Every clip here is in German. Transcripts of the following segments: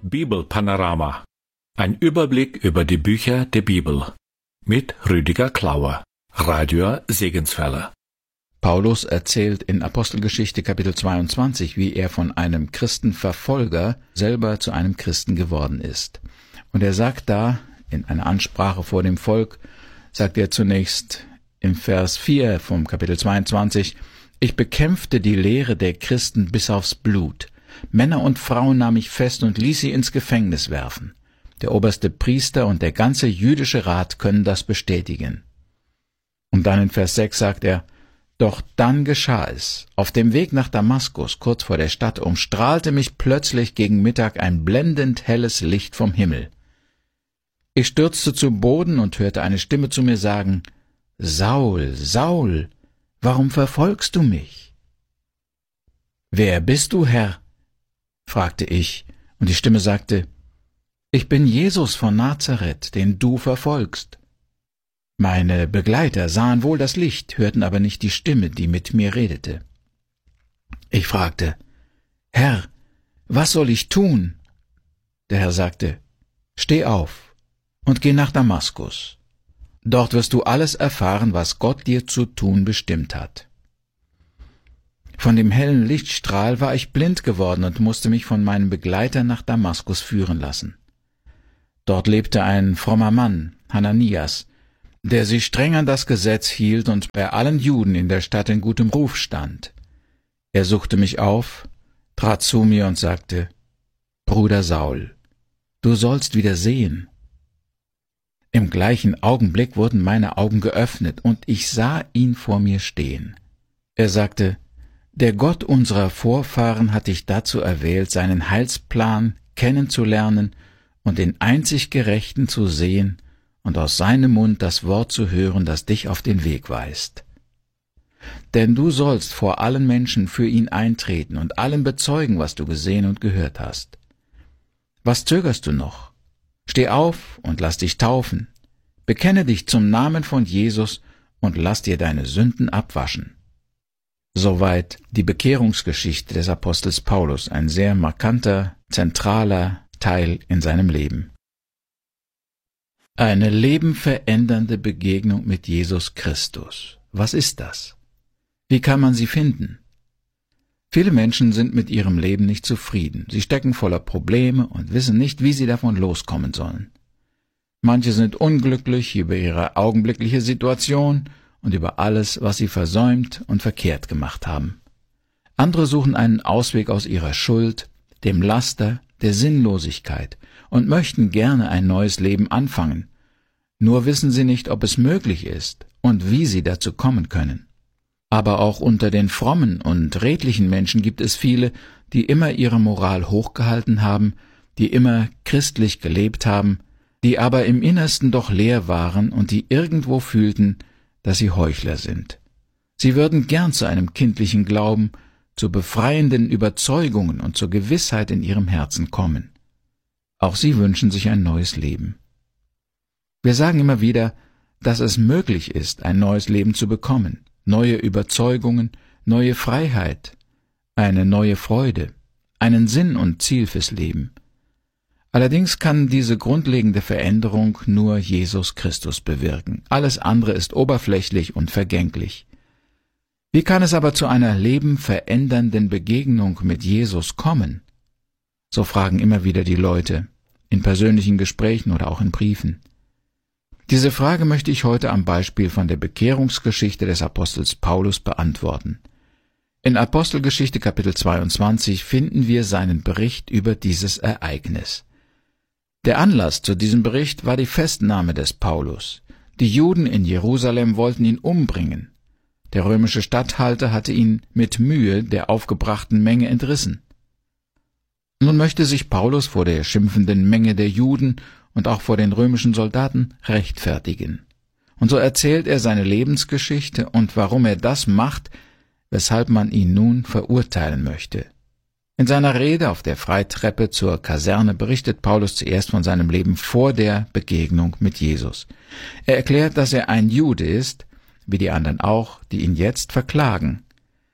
Bibelpanorama. Ein Überblick über die Bücher der Bibel. Mit Rüdiger Klauer, Radio Segenswelle. Paulus erzählt in Apostelgeschichte Kapitel 22, wie er von einem Christenverfolger selber zu einem Christen geworden ist. Und er sagt da, in einer Ansprache vor dem Volk, sagt er zunächst im Vers 4 vom Kapitel 22, »Ich bekämpfte die Lehre der Christen bis aufs Blut. Männer und Frauen nahm ich fest und ließ sie ins Gefängnis werfen. Der oberste Priester und der ganze jüdische Rat können das bestätigen.« Und dann in Vers 6 sagt er, »Doch dann geschah es. Auf dem Weg nach Damaskus, kurz vor der Stadt, umstrahlte mich plötzlich gegen Mittag ein blendend helles Licht vom Himmel. Ich stürzte zu Boden und hörte eine Stimme zu mir sagen, »Saul, Saul, warum verfolgst du mich?« »Wer bist du, Herr?« fragte ich, und die Stimme sagte, »Ich bin Jesus von Nazareth, den du verfolgst.« Meine Begleiter sahen wohl das Licht, hörten aber nicht die Stimme, die mit mir redete. Ich fragte, »Herr, was soll ich tun?« Der Herr sagte, »Steh auf und geh nach Damaskus. Dort wirst du alles erfahren, was Gott dir zu tun bestimmt hat.« Von dem hellen Lichtstrahl war ich blind geworden und musste mich von meinem Begleiter nach Damaskus führen lassen. Dort lebte ein frommer Mann, Hananias, der sich streng an das Gesetz hielt und bei allen Juden in der Stadt in gutem Ruf stand. Er suchte mich auf, trat zu mir und sagte, »Bruder Saul, du sollst wieder sehen.« Im gleichen Augenblick wurden meine Augen geöffnet, und ich sah ihn vor mir stehen. Er sagte, »Der Gott unserer Vorfahren hat dich dazu erwählt, seinen Heilsplan kennenzulernen und den einzig Gerechten zu sehen und aus seinem Mund das Wort zu hören, das dich auf den Weg weist. Denn du sollst vor allen Menschen für ihn eintreten und allen bezeugen, was du gesehen und gehört hast. Was zögerst du noch? Steh auf und lass dich taufen. Bekenne dich zum Namen von Jesus und lass dir deine Sünden abwaschen.« Soweit die Bekehrungsgeschichte des Apostels Paulus, ein sehr markanter, zentraler Teil in seinem Leben. Eine lebenverändernde Begegnung mit Jesus Christus. Was ist das? Wie kann man sie finden? Viele Menschen sind mit ihrem Leben nicht zufrieden. Sie stecken voller Probleme und wissen nicht, wie sie davon loskommen sollen. Manche sind unglücklich über ihre augenblickliche Situation und über alles, was sie versäumt und verkehrt gemacht haben. Andere suchen einen Ausweg aus ihrer Schuld, dem Laster, der Sinnlosigkeit und möchten gerne ein neues Leben anfangen. Nur wissen sie nicht, ob es möglich ist und wie sie dazu kommen können. Aber auch unter den frommen und redlichen Menschen gibt es viele, die immer ihre Moral hochgehalten haben, die immer christlich gelebt haben, die aber im Innersten doch leer waren und die irgendwo fühlten, dass sie Heuchler sind. Sie würden gern zu einem kindlichen Glauben, zu befreienden Überzeugungen und zur Gewissheit in ihrem Herzen kommen. Auch sie wünschen sich ein neues Leben. Wir sagen immer wieder, dass es möglich ist, ein neues Leben zu bekommen, neue Überzeugungen, neue Freiheit, eine neue Freude, einen Sinn und Ziel fürs Leben. Allerdings kann diese grundlegende Veränderung nur Jesus Christus bewirken. Alles andere ist oberflächlich und vergänglich. Wie kann es aber zu einer lebenverändernden Begegnung mit Jesus kommen? So fragen immer wieder die Leute, in persönlichen Gesprächen oder auch in Briefen. Diese Frage möchte ich heute am Beispiel von der Bekehrungsgeschichte des Apostels Paulus beantworten. In Apostelgeschichte Kapitel 22 finden wir seinen Bericht über dieses Ereignis. Der Anlass zu diesem Bericht war die Festnahme des Paulus. Die Juden in Jerusalem wollten ihn umbringen. Der römische Statthalter hatte ihn mit Mühe der aufgebrachten Menge entrissen. Nun möchte sich Paulus vor der schimpfenden Menge der Juden und auch vor den römischen Soldaten rechtfertigen. Und so erzählt er seine Lebensgeschichte und warum er das macht, weshalb man ihn nun verurteilen möchte. In seiner Rede auf der Freitreppe zur Kaserne berichtet Paulus zuerst von seinem Leben vor der Begegnung mit Jesus. Er erklärt, dass er ein Jude ist, wie die anderen auch, die ihn jetzt verklagen.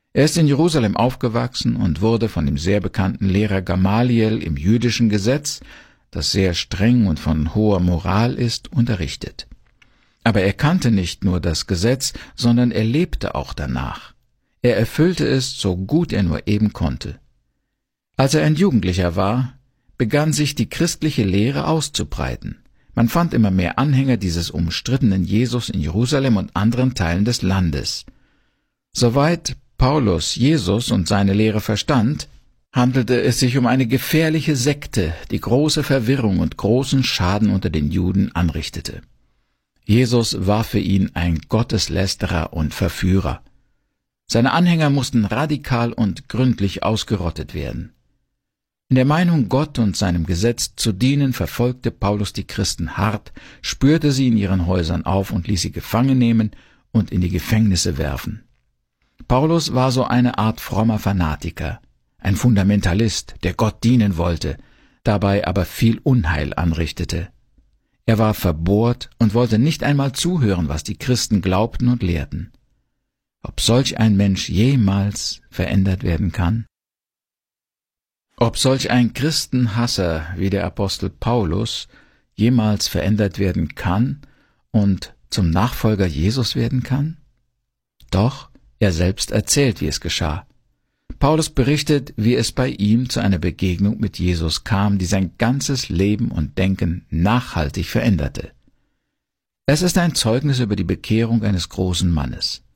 Er ist in Jerusalem aufgewachsen und wurde von dem sehr bekannten Lehrer Gamaliel im jüdischen Gesetz, das sehr streng und von hoher Moral ist, unterrichtet. Aber er kannte nicht nur das Gesetz, sondern er lebte auch danach. Er erfüllte es, so gut er nur eben konnte. Als er ein Jugendlicher war, begann sich die christliche Lehre auszubreiten. Man fand immer mehr Anhänger dieses umstrittenen Jesus in Jerusalem und anderen Teilen des Landes. Soweit Paulus Jesus und seine Lehre verstand, handelte es sich um eine gefährliche Sekte, die große Verwirrung und großen Schaden unter den Juden anrichtete. Jesus war für ihn ein Gotteslästerer und Verführer. Seine Anhänger mussten radikal und gründlich ausgerottet werden. In der Meinung, Gott und seinem Gesetz zu dienen, verfolgte Paulus die Christen hart, spürte sie in ihren Häusern auf und ließ sie gefangen nehmen und in die Gefängnisse werfen. Paulus war so eine Art frommer Fanatiker, ein Fundamentalist, der Gott dienen wollte, dabei aber viel Unheil anrichtete. Er war verbohrt und wollte nicht einmal zuhören, was die Christen glaubten und lehrten. Ob solch ein Mensch jemals verändert werden kann? Ob solch ein Christenhasser wie der Apostel Paulus jemals verändert werden kann und zum Nachfolger Jesus werden kann? Doch, er selbst erzählt, wie es geschah. Paulus berichtet, wie es bei ihm zu einer Begegnung mit Jesus kam, die sein ganzes Leben und Denken nachhaltig veränderte. Es ist ein Zeugnis über die Bekehrung eines großen Mannes.